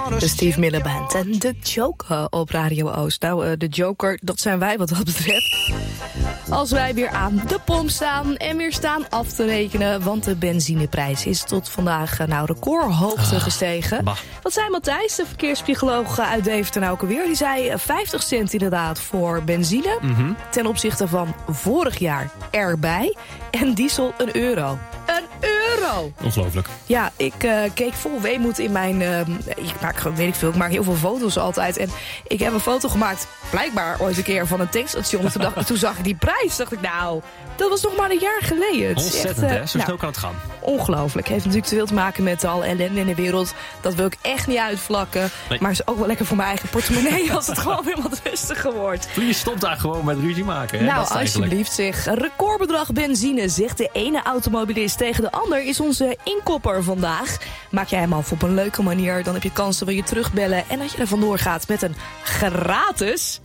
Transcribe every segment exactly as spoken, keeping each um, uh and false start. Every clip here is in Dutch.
De Steve Miller Band en de Joker op Radio Oost. Nou, uh, de Joker, dat zijn wij wat dat betreft. Als wij weer aan de pomp staan en weer staan af te rekenen. Want de benzineprijs is tot vandaag uh, nou recordhoogte ah, gestegen. Bah. Wat zei Matthijs, de verkeerspsycholoog uit Deventer nou ook alweer? Die zei vijftig cent inderdaad voor benzine. Mm-hmm. Ten opzichte van vorig jaar erbij. En diesel een euro. Een euro! Ongelooflijk. Ja, ik uh, keek vol weemoed in mijn... Uh, ik maak weet ik veel, ik maak heel veel foto's altijd. En ik heb een foto gemaakt, blijkbaar ooit een keer, van een tankstation. En toen, dacht, toen zag ik die prijs, dacht ik, nou, dat was nog maar een jaar geleden. Ontzettend, echt, uh, hè? Zo snel nou, kan het gaan. Ongelooflijk. Heeft natuurlijk te veel te maken met al ellende in de wereld. Dat wil ik echt niet uitvlakken. Nee. Maar is ook wel lekker voor mijn eigen portemonnee als het gewoon weer wat rustiger wordt. Je stopt daar gewoon met ruzie maken. Hè? Nou, alsjeblieft zeg. Recordbedrag benzine, zegt de ene automobilist tegen de ander, is onze inkopper vandaag. Maak jij hem af op een leuke manier, dan heb je kans dat we je terugbellen en dat je er vandoor gaat met een gratis...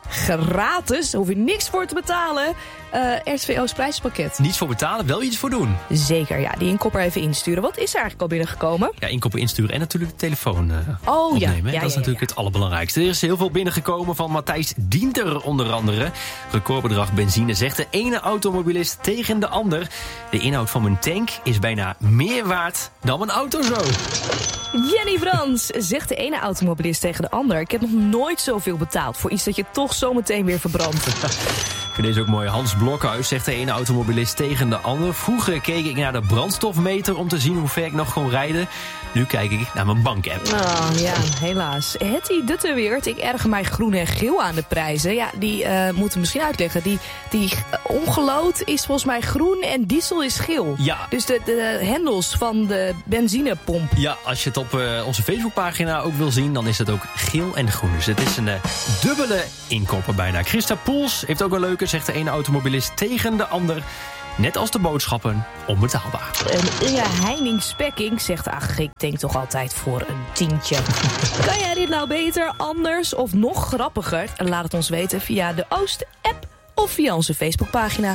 Gratis, daar hoef je niks voor te betalen. Uh, R T V O's prijspakket. Niets voor betalen, wel iets voor doen. Zeker, ja. Die inkopper even insturen. Wat is er eigenlijk al binnengekomen? Ja, inkopper insturen en natuurlijk de telefoon uh, oh, opnemen. Ja. Ja, dat ja, is natuurlijk ja, ja. het allerbelangrijkste. Er is heel veel binnengekomen van Matthijs Dienter onder andere. Recordbedrag benzine, zegt de ene automobilist tegen de ander. De inhoud van mijn tank is bijna meer waard dan mijn auto zo. Jenny Frans, zegt de ene automobilist tegen de ander. Ik heb nog nooit zoveel betaald voor iets dat je toch zometeen weer verbrandt. Ik vind deze ook mooi. Hans Blokhuis, zegt de ene automobilist tegen de ander. Vroeger keek ik naar de brandstofmeter om te zien hoe ver ik nog kon rijden. Nu kijk ik naar mijn bankapp. Oh ja, helaas. Hetty Dutteweert, ik erger mij groen en geel aan de prijzen. Ja, die uh, moeten we misschien uitleggen. Die, die ongelood is volgens mij groen en diesel is geel. Ja. Dus de, de hendels van de benzinepomp. Ja, als je het op uh, onze Facebookpagina ook wil zien, dan is het ook geel en groen. Dus het is een uh, dubbele inkopper bijna. Christa Poels heeft ook een leuke, zegt de ene automobilist tegen de ander. Net als de boodschappen, onbetaalbaar. En Inge Heining-Spekking zegt, ach, ik denk toch altijd voor een tientje. Kan jij dit nou beter, anders of nog grappiger? Laat het ons weten via de Oost-app of via onze Facebookpagina.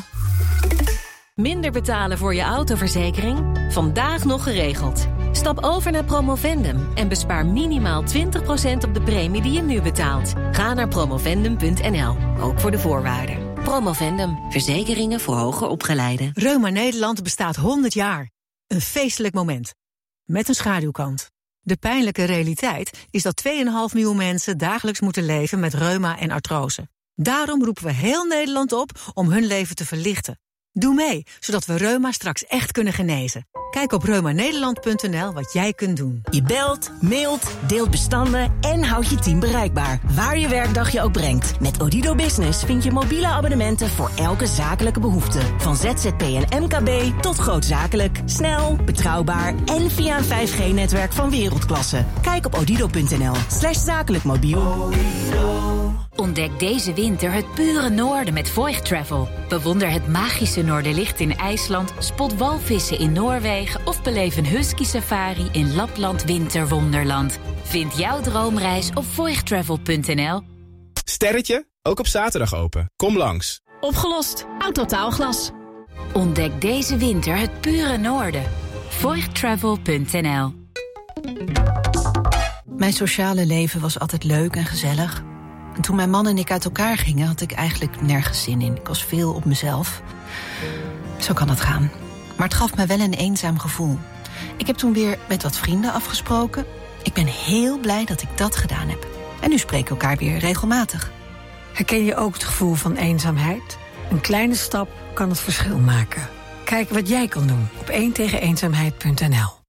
Minder betalen voor je autoverzekering? Vandaag nog geregeld. Stap over naar Promovendum en bespaar minimaal twintig procent op de premie die je nu betaalt. Ga naar promovendum punt n l, ook voor de voorwaarden. Promovendum, verzekeringen voor hoger opgeleiden. Reuma Nederland bestaat honderd jaar. Een feestelijk moment. Met een schaduwkant. De pijnlijke realiteit is dat twee komma vijf miljoen mensen dagelijks moeten leven met reuma en artrose. Daarom roepen we heel Nederland op om hun leven te verlichten. Doe mee, zodat we reuma straks echt kunnen genezen. Kijk op reuma nederland punt n l wat jij kunt doen. Je belt, mailt, deelt bestanden en houdt je team bereikbaar. Waar je werkdag je ook brengt. Met Odido Business vind je mobiele abonnementen voor elke zakelijke behoefte. Van Z Z P en M K B tot grootzakelijk. Snel, betrouwbaar en via een vijf G netwerk van wereldklasse. Kijk op odido punt n l slash zakelijk mobiel. Ontdek deze winter het pure noorden met Voigt Travel. Bewonder het magische Noorderlicht in IJsland, spot walvissen in Noorwegen of beleef een husky safari in Lapland Winterwonderland. Vind jouw droomreis op voigt travel punt n l. Sterretje, ook op zaterdag open. Kom langs. Opgelost. Autotaalglas. Ontdek deze winter het pure noorden. voigt travel punt n l. Mijn sociale leven was altijd leuk en gezellig. En toen mijn man en ik uit elkaar gingen, had ik eigenlijk nergens zin in. Ik was veel op mezelf. Zo kan het gaan. Maar het gaf me wel een eenzaam gevoel. Ik heb toen weer met wat vrienden afgesproken. Ik ben heel blij dat ik dat gedaan heb. En nu spreken we elkaar weer regelmatig. Herken je ook het gevoel van eenzaamheid? Een kleine stap kan het verschil maken. Kijk wat jij kan doen op één tegen eenzaamheid punt n l.